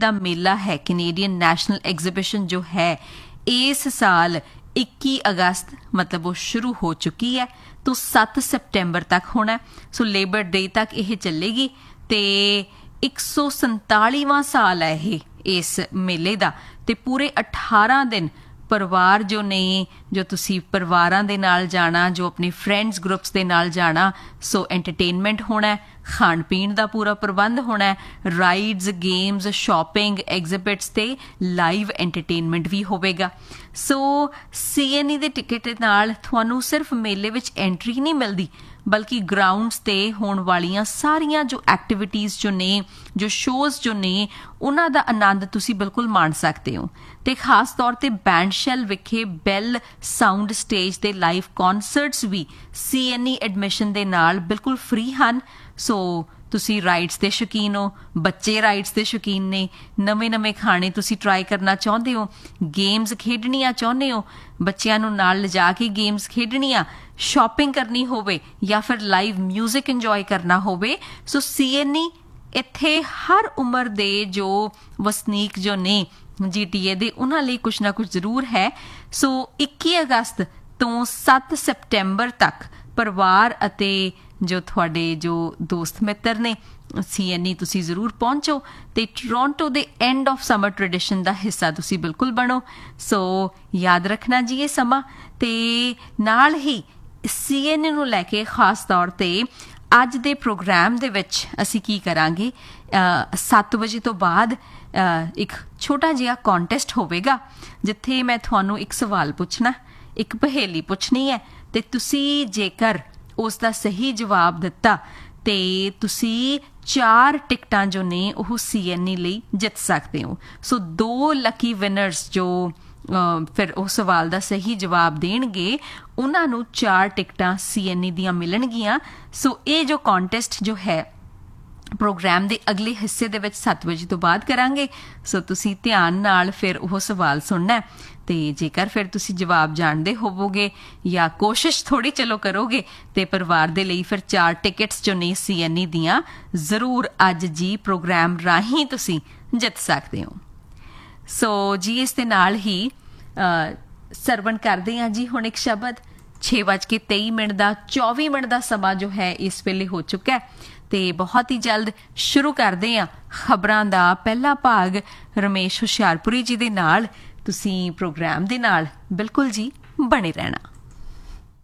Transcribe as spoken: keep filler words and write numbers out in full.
ਦਾ ਮੇਲਾ ਹੈ, Canadian national exhibition ਜੋ ਹੈ ਇਸ ਸਾਲ ਇੱਕੀ ਅਗਸਤ ਮਤਲਬ ਉਹ ਸ਼ੁਰੂ ਹੋ ਚੁੱਕੀ ਹੈ ਤੋਂ ਸੱਤ ਸੈਪਟੈਂਬਰ ਤੱਕ ਹੋਣਾ। ਸੋ ਲੇਬਰ ਡੇ ਤੱਕ ਇਹ ਚੱਲੇਗੀ ਤੇ ਇੱਕ ਸੌ ਸੰਤਾਲੀਵਾਂ ਸਾਲ ਹੈ ਇਹ ਇਸ ਮੇਲੇ ਦਾ। ਤੇ ਪੂਰੇ ਅਠਾਰਾਂ ਦਿਨ ਪਰਿਵਾਰ ਜੋ ਨੇ, ਜੋ ਤੁਸੀਂ ਪਰਿਵਾਰਾਂ ਦੇ ਨਾਲ ਜਾਣਾ, ਜੋ ਆਪਣੀ ਫਰੈਂਡਸ ਗਰੁੱਪਸ ਦੇ ਨਾਲ ਜਾਣਾ, ਸੋ ਐਂਟਰਟੇਨਮੈਂਟ ਹੋਣਾ, ਖਾਣ ਪੀਣ ਦਾ ਪੂਰਾ ਪ੍ਰਬੰਧ ਹੋਣਾ, ਰਾਈਡਸ, ਗੇਮਸ, ਸ਼ਾਪਿੰਗ, ਐਗਜ਼ੀਬਿਟਸ ਤੇ ਲਾਈਵ ਐਂਟਰਟੇਨਮੈਂਟ ਵੀ ਹੋਵੇਗਾ। ਸੋ ਸੀ ਐਨ ਈ ਦੇ ਟਿਕਟ ਦੇ ਨਾਲ ਤੁਹਾਨੂੰ ਸਿਰਫ ਮੇਲੇ ਵਿੱਚ ਐਂਟਰੀ ਨਹੀਂ ਮਿਲਦੀ, ਬਲਕਿ ਗਰਾਊਂਡਸ 'ਤੇ ਹੋਣ ਵਾਲੀਆਂ ਸਾਰੀਆਂ ਜੋ ਐਕਟੀਵਿਟੀਜ਼ ਜੋ ਨੇ, ਜੋ ਸ਼ੋਜ਼ ਜੋ ਨੇ, ਉਹਨਾਂ ਦਾ ਆਨੰਦ ਤੁਸੀਂ ਬਿਲਕੁਲ ਮਾਣ ਸਕਦੇ ਹੋ। ਤੇ ਖਾਸ ਤੌਰ 'ਤੇ ਬੈਂਡਸ਼ੈਲ ਵਿਖੇ ਬੈਲ ਸਾਊਂਡ ਸਟੇਜ ਦੇ ਲਾਈਵ ਕੌਨਸਰਟਸ ਵੀ ਸੀ ਐਨ ਈ ਐਡਮਿਸ਼ਨ ਦੇ ਨਾਲ ਬਿਲਕੁਲ ਫ੍ਰੀ ਹਨ। ਸੋ ਤੁਸੀਂ ਰਾਈਡਸ ਦੇ ਸ਼ੌਕੀਨ ਹੋ, ਬੱਚੇ ਰਾਈਡਸ ਦੇ ਸ਼ੌਕੀਨ ਨੇ, ਨਵੇਂ ਨਵੇਂ ਖਾਣੇ ਤੁਸੀਂ ਟਰਾਈ ਕਰਨਾ ਚਾਹੁੰਦੇ ਹੋ, ਗੇਮਸ ਖੇਡਣੀਆਂ ਚਾਹੁੰਦੇ ਹੋ, ਬੱਚਿਆਂ ਨੂੰ ਨਾਲ ਲਿਜਾ ਕੇ ਗੇਮਸ ਖੇਡਣੀਆਂ, ਸ਼ਾਪਿੰਗ ਕਰਨੀ ਹੋਵੇ ਜਾਂ ਫਿਰ ਲਾਈਵ ਮਿਊਜ਼ਿਕ ਇੰਜੋਏ ਕਰਨਾ ਹੋਵੇ, ਸੋ ਸੀ ਐਨ ਈ ਇੱਥੇ ਹਰ ਉਮਰ ਦੇ ਜੋ ਵਸਨੀਕ ਜੋ ਨੇ ਜੀ ਟੀ ਏ ਦੇ, ਉਹਨਾਂ ਲਈ ਕੁਛ ਨਾ ਕੁਛ ਜ਼ਰੂਰ ਹੈ। ਸੋ ਇੱਕੀ ਅਗਸਤ ਤੋਂ ਸੱਤ ਸੈਪਟੈਂਬਰ ਤੱਕ ਪਰਿਵਾਰ ਅਤੇ ਜੋ ਤੁਹਾਡੇ ਜੋ ਦੋਸਤ ਮਿੱਤਰ ਨੇ, ਸੀ ਐਨ ਈ ਤੁਸੀਂ ਜ਼ਰੂਰ ਪਹੁੰਚੋ ਤੇ ਟੋਰਾਂਟੋ ਦੇ ਐਂਡ ਆਫ ਸਮਰ ਟ੍ਰੈਡੀਸ਼ਨ ਦਾ ਹਿੱਸਾ ਤੁਸੀਂ ਬਿਲਕੁਲ ਬਣੋ। ਸੋ ਯਾਦ ਰੱਖਣਾ ਜੀ ਇਹ ਸਮਾਂ। ਤੇ ਨਾਲ ਹੀ ਸੀ ਐਨ ਈ ਨੂੰ ਲੈ ਕੇ ਖਾਸ ਤੌਰ 'ਤੇ ਅੱਜ ਦੇ ਪ੍ਰੋਗਰਾਮ ਦੇ ਵਿੱਚ ਅਸੀਂ ਕੀ ਕਰਾਂਗੇ, ਸੱਤ ਵਜੇ ਤੋਂ ਬਾਅਦ ਇੱਕ ਛੋਟਾ ਜਿਹਾ ਕੌਂਟੈਸਟ ਹੋਵੇਗਾ ਜਿੱਥੇ ਮੈਂ ਤੁਹਾਨੂੰ ਇੱਕ ਸਵਾਲ ਪੁੱਛਣਾ, ਇੱਕ ਪਹੇਲੀ ਪੁੱਛਣੀ ਹੈ ਤੇ ਤੁਸੀਂ ਜੇਕਰ ਉਸ ਦਾ ਸਹੀ ਜਵਾਬ ਦਿੱਤਾ ਤੇ ਤੁਸੀਂ ਚਾਰ ਟਿਕਟਾਂ ਜੋ ਨੇ ਉਹ ਸੀ ਐਨ ਈ ਲਈ ਜਿੱਤ ਸਕਦੇ ਹੋ। ਸੋ ਦੋ ਲੱਕੀ ਵਿਨਰਸ ਜੋ ਫਿਰ ਉਹ ਸਵਾਲ ਦਾ ਸਹੀ ਜਵਾਬ ਦੇਣਗੇ, ਉਹਨਾਂ ਨੂੰ ਚਾਰ ਟਿਕਟਾਂ ਸੀ ਐਨ ਈ ਦੀਆਂ ਮਿਲਣਗੀਆਂ। ਸੋ ਇਹ ਜੋ ਕੌਂਟੈਸਟ ਜੋ ਹੈ ਪ੍ਰੋਗਰਾਮ ਦੇ ਅਗਲੇ ਹਿੱਸੇ ਦੇ ਵਿੱਚ ਸੱਤ ਵਜੇ ਤੋਂ ਬਾਅਦ ਕਰਾਂਗੇ। ਸੋ ਤੁਸੀਂ ਧਿਆਨ ਨਾਲ ਫਿਰ ਉਹ ਸਵਾਲ ਸੁਣਨਾ ਤੇ ਜੇਕਰ ਫਿਰ ਤੁਸੀਂ ਜਵਾਬ ਜਾਣਦੇ ਹੋਵੋਗੇ ਜਾਂ ਕੋਸ਼ਿਸ਼ ਥੋੜੀ ਚਲੋ ਕਰੋਗੇ ਤੇ ਪਰਿਵਾਰ ਦੇ ਲਈ ਫਿਰ ਚਾਰ ਟਿਕਟਸ ਜੋ ਨੇ ਸੀ ਐਨ ਈ ਦੀਆਂ ਜ਼ਰੂਰ ਅੱਜ ਜੀ ਪ੍ਰੋਗਰਾਮ ਰਾਹੀਂ ਤੁਸੀਂ ਜਿੱਤ ਸਕਦੇ ਹੋ। ਸੋ ਜੀ ਇਸ ਦੇ ਨਾਲ ਹੀ ਸਰਵਣ ਕਰਦੇ ਹਾਂ ਜੀ ਹੁਣ ਇੱਕ ਸ਼ਬਦ। ਛੇ ਵੱਜ ਕੇ ਤੇਈ ਮਿੰਟ ਦਾ ਚੌਵੀ ਮਿੰਟ ਦਾ ਸਮਾਂ ਜੋ ਹੈ ਇਸ ਵੇਲੇ ਹੋ ਚੁੱਕਾ ਤੇ ਬਹੁਤ ਹੀ ਜਲਦ ਸ਼ੁਰੂ ਕਰਦੇ ਹਾਂ ਖਬਰਾਂ ਦਾ ਪਹਿਲਾ ਭਾਗ ਰਮੇਸ਼ ਹੁਸ਼ਿਆਰਪੁਰੀ ਜੀ ਦੇ ਨਾਲ। ਤੁਸੀਂ ਪ੍ਰੋਗਰਾਮ ਦੇ ਨਾਲ ਬਿਲਕੁਲ ਜੀ ਬਣੇ ਰਹਿਣਾ।